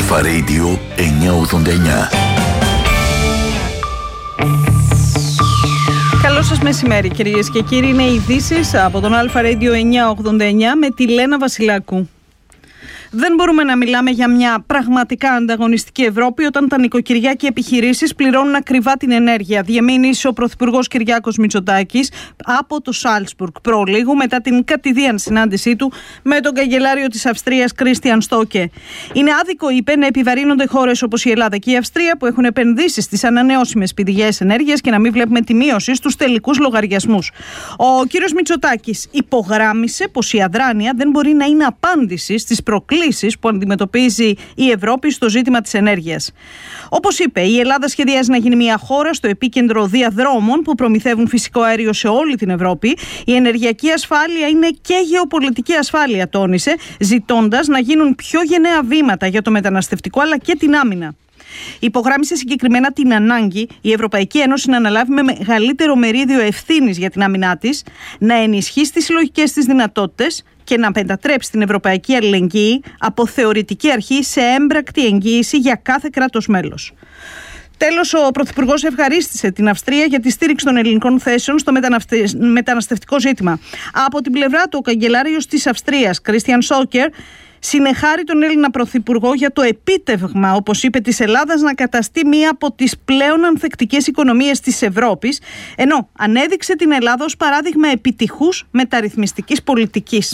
Αλφα Radio 989. Καλό σας μεσημέρι, κυρίες και κύριοι. Είναι οι ειδήσεις από τον Αλφα Radio 989 με τη Λένα Βασιλάκου. Δεν μπορούμε να μιλάμε για μια πραγματικά ανταγωνιστική Ευρώπη όταν τα νοικοκυριά και οι επιχειρήσεις πληρώνουν ακριβά την ενέργεια. Διεμήνυσε ο Πρωθυπουργός Κυριάκος Μητσοτάκης από το Σάλτσμπουργκ προλίγου μετά την κατηδίαν συνάντησή του με τον καγκελάριο της Αυστρίας Κρίστιαν Στόκε. Είναι άδικο, είπε, να επιβαρύνονται χώρες όπως η Ελλάδα και η Αυστρία που έχουν επενδύσει στις ανανεώσιμες πηγές ενέργειας και να μην βλέπουμε τη μείωση στους τελικούς λογαριασμούς. Ο κύριος Μητσοτάκης υπογράμμισε πως η αδράνεια δεν μπορεί να είναι απάντηση στις προκλήσεις που αντιμετωπίζει η Ευρώπη στο ζήτημα της ενέργειας. Όπως είπε, η Ελλάδα σχεδιάζει να γίνει μια χώρα στο επίκεντρο διαδρόμων που προμηθεύουν φυσικό αέριο σε όλη την Ευρώπη. Η ενεργειακή ασφάλεια είναι και γεωπολιτική ασφάλεια, τόνισε, ζητώντας να γίνουν πιο γενναία βήματα για το μεταναστευτικό αλλά και την άμυνα. Υπογράμμισε συγκεκριμένα την ανάγκη η Ευρωπαϊκή Ένωση να αναλάβει με μεγαλύτερο μερίδιο ευθύνης για την άμυνά της, να ενισχύσει τις συλλογικές της δυνατότητες και να μετατρέψει την ευρωπαϊκή αλληλεγγύη από θεωρητική αρχή σε έμπρακτη εγγύηση για κάθε κράτος μέλος. Τέλος, ο Πρωθυπουργός ευχαρίστησε την Αυστρία για τη στήριξη των ελληνικών θέσεων στο μεταναστευτικό ζήτημα. Από την πλευρά του, ο καγκελάριος της Αυστρίας, Κρίστιαν Στόκε, συνεχάρει τον Έλληνα Πρωθυπουργό για το επίτευγμα, όπως είπε, της Ελλάδας να καταστεί μία από τις πλέον ανθεκτικές οικονομίες της Ευρώπης, ενώ ανέδειξε την Ελλάδα ως παράδειγμα επιτυχούς μεταρρυθμιστικής πολιτικής.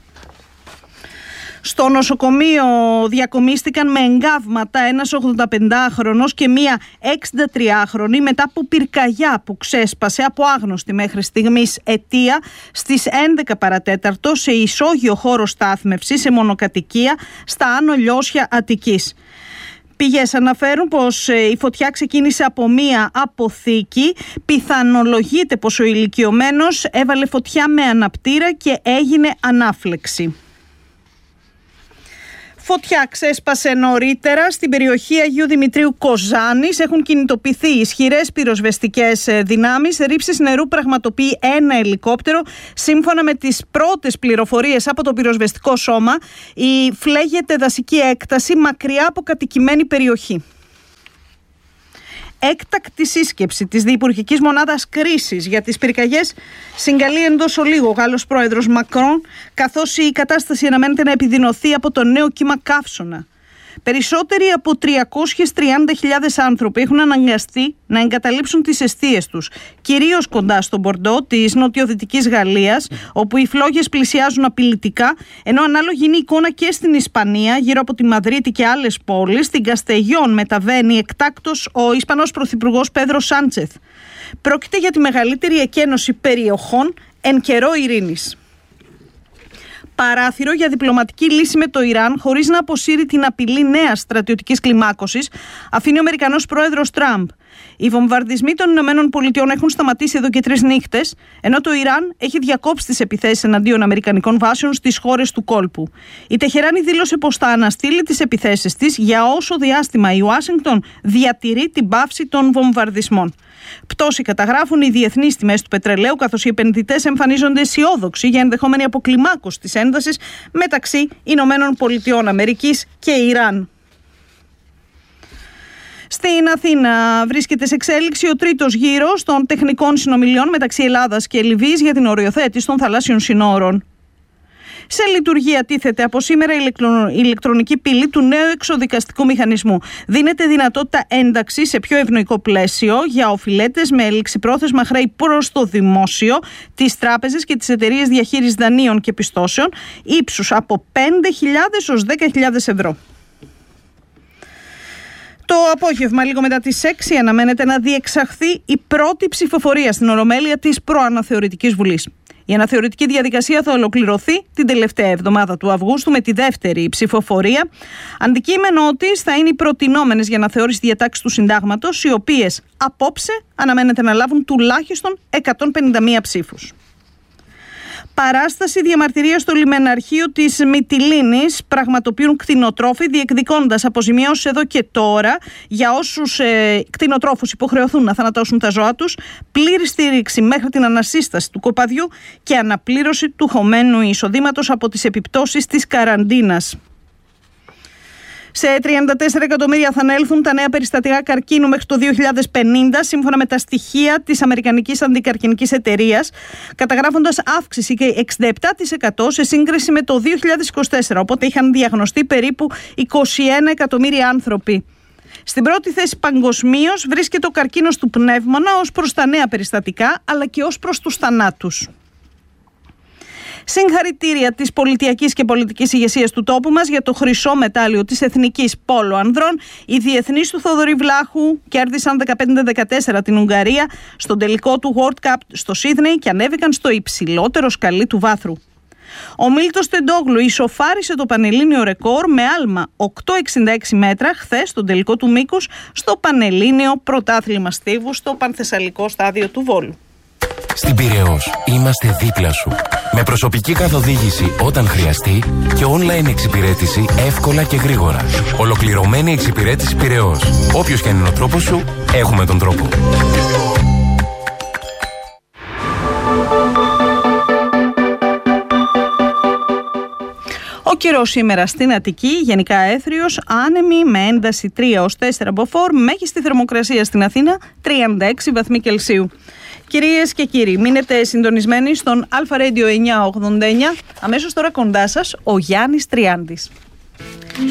Στο νοσοκομείο διακομίστηκαν με εγκάβματα ένας 85χρονος και μία 63χρονη μετά από πυρκαγιά που ξέσπασε από άγνωστη μέχρι στιγμής αιτία στις 11 παρατέταρτο σε ισόγειο χώρο στάθμευσης σε μονοκατοικία στα Άνω Λιώσια Αττικής. Πηγές αναφέρουν πως η φωτιά ξεκίνησε από μία αποθήκη. Πιθανολογείται πως ο ηλικιωμένος έβαλε φωτιά με αναπτήρα και έγινε ανάφλεξη. Φωτιά ξέσπασε νωρίτερα στην περιοχή Αγίου Δημητρίου Κοζάνης. Έχουν κινητοποιηθεί ισχυρές πυροσβεστικές δυνάμεις. Ρήψεις νερού πραγματοποιεί ένα ελικόπτερο. Σύμφωνα με τις πρώτες πληροφορίες από το πυροσβεστικό σώμα, φλέγεται δασική έκταση μακριά από κατοικημένη περιοχή. Έκτακτη σύσκεψη της Διυπουργικής Μονάδας Κρίσης για τις πυρκαγιές συγκαλεί εντός ολίγου ο Γάλλος πρόεδρος Μακρόν, καθώς η κατάσταση αναμένεται να επιδεινωθεί από το νέο κύμα καύσωνα. Περισσότεροι από 330.000 άνθρωποι έχουν αναγκαστεί να εγκαταλείψουν τις εστίες τους, κυρίως κοντά στο Μπορντό της νοτιοδυτικής Γαλλίας, όπου οι φλόγες πλησιάζουν απειλητικά, ενώ ανάλογη είναι η εικόνα και στην Ισπανία, γύρω από τη Μαδρίτη και άλλες πόλεις. Στην Καστεγιόν μεταβαίνει εκτάκτος ο Ισπανός Πρωθυπουργός Πέδρο Σάντσεθ. Πρόκειται για τη μεγαλύτερη εκένωση περιοχών εν καιρό ειρήνης. Παράθυρο για διπλωματική λύση με το Ιράν χωρίς να αποσύρει την απειλή νέας στρατιωτικής κλιμάκωσης αφήνει ο Αμερικανός πρόεδρος Τραμπ. Οι βομβαρδισμοί των ΗΠΑ έχουν σταματήσει εδώ και 3 νύχτες, ενώ το Ιράν έχει διακόψει τις επιθέσεις εναντίον αμερικανικών βάσεων στις χώρες του κόλπου. Η Τεχεράνη δήλωσε πως θα αναστείλει τις επιθέσεις της για όσο διάστημα η Ουάσιγκτον διατηρεί την πάυση των βομβαρδισμών. Πτώση καταγράφουν οι διεθνείς τιμές του πετρελαίου, καθώς οι επενδυτές εμφανίζονται αισιόδοξοι για ενδεχόμενη αποκλιμάκωση της έντασης μεταξύ ΗΠΑ και Ιράν. Στην Αθήνα βρίσκεται σε εξέλιξη ο τρίτος γύρος των τεχνικών συνομιλιών μεταξύ Ελλάδας και Λιβύης για την οριοθέτηση των θαλάσσιων συνόρων. Σε λειτουργία τίθεται από σήμερα η ηλεκτρονική πύλη του νέου εξοδικαστικού μηχανισμού. Δίνεται δυνατότητα ένταξη σε πιο ευνοϊκό πλαίσιο για οφειλέτες με ληξιπρόθεσμα χρέη προς το δημόσιο, τις τράπεζες και τις εταιρείες διαχείρισης δανείων και πιστώσεων, ύψους από 5.000 ως 10.000 ευρώ. Το απόγευμα, λίγο μετά τις 6, αναμένεται να διεξαχθεί η πρώτη ψηφοφορία στην Ολομέλεια της προαναθεωρητικής Βουλής. Η αναθεωρητική διαδικασία θα ολοκληρωθεί την τελευταία εβδομάδα του Αυγούστου με τη δεύτερη ψηφοφορία. Αντικείμενο της θα είναι οι προτινόμενες για αναθεώρηση διατάξεις του Συντάγματος, οι οποίες απόψε αναμένεται να λάβουν τουλάχιστον 151 ψήφους. Παράσταση διαμαρτυρίας στο λιμεναρχείο της Μυτιλήνης πραγματοποιούν κτηνοτρόφοι, διεκδικώντας αποζημιώσεις εδώ και τώρα για όσους κτηνοτρόφους υποχρεωθούν να θανατώσουν τα ζώα τους, πλήρη στήριξη μέχρι την ανασύσταση του κοπαδιού και αναπλήρωση του χωμένου εισοδήματος από τις επιπτώσεις της καραντίνας. Σε 34 εκατομμύρια θα ανέλθουν τα νέα περιστατικά καρκίνου μέχρι το 2050, σύμφωνα με τα στοιχεία της Αμερικανικής Αντικαρκινικής Εταιρείας, καταγράφοντας αύξηση και 67% σε σύγκριση με το 2024, οπότε είχαν διαγνωστεί περίπου 21 εκατομμύρια άνθρωποι. Στην πρώτη θέση παγκοσμίως βρίσκεται ο καρκίνος του πνεύμονα ως προς τα νέα περιστατικά, αλλά και ως προς τους θανάτους. Συγχαρητήρια της πολιτιακής και πολιτικής ηγεσίας του τόπου μας για το χρυσό μετάλλιο της Εθνικής Πόλο Ανδρών. Οι διεθνείς του Θοδωρή Βλάχου κέρδισαν 15-14 την Ουγγαρία στον τελικό του World Cup στο Σίδνεϊ και ανέβηκαν στο υψηλότερο σκαλί του βάθρου. Ο Μίλτος Τεντόγλου ισοφάρισε το πανελλήνιο ρεκόρ με άλμα 8,66 μέτρα χθες στον τελικό του μήκους στο Πανελλήνιο Πρωτάθλημα Στίβου στο Πανθεσσαλικό Στάδιο του Βόλου. Στην Πειραιώς είμαστε δίπλα σου. Με προσωπική καθοδήγηση όταν χρειαστεί και online εξυπηρέτηση εύκολα και γρήγορα. Ολοκληρωμένη εξυπηρέτηση Πειραιώς. Όποιος και αν είναι ο τρόπος σου, έχουμε τον τρόπο. Ο καιρός σήμερα στην Αττική, γενικά έθριος, άνεμη με ένταση 3 ως 4 μποφόρ, μέγιστη θερμοκρασία στην Αθήνα 36 βαθμοί Κελσίου. Κυρίες και κύριοι, μείνετε συντονισμένοι στον Αλφα Radio 989. Αμέσως τώρα κοντά σας ο Γιάννης Τριάντης.